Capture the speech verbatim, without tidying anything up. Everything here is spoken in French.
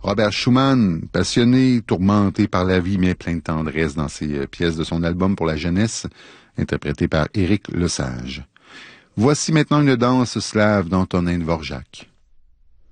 Robert Schumann, passionné, tourmenté par la vie, mais plein de tendresse dans ses pièces de son album pour la jeunesse, interprété par Éric Lesage. Voici maintenant une danse slave d'Antonin Dvorak.